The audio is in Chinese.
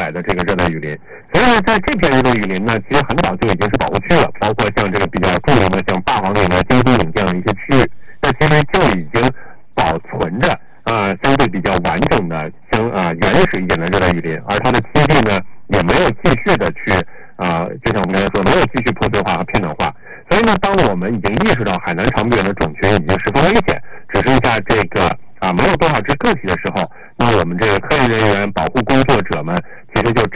载的这个热带雨林。所以呢，在这片热带雨林呢，其实很早就已经是保护区了，包括像这个比较著名的像霸王岭啊、金鸡岭这样一些区域，那其实就已经保存着相对比较完整的原始一点的热带雨林，而它的栖地呢也没有继续的去就像我们刚才说，没有继续破碎化和片段化。所以呢，当我们已经意识到海南长臂猿的种群已经十分危险，只剩下这个没有多少只个体的时候，那我们这个科研人员、保护工作者们其实就